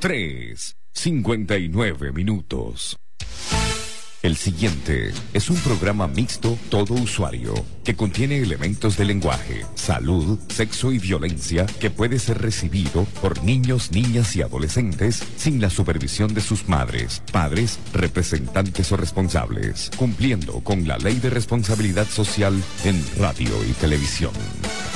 3:59. El siguiente es un programa mixto todo usuario que contiene elementos de lenguaje, salud, sexo y violencia que puede ser recibido por niños, niñas y adolescentes sin la supervisión de sus madres, padres, representantes o responsables, cumpliendo con la Ley de Responsabilidad Social en radio y televisión.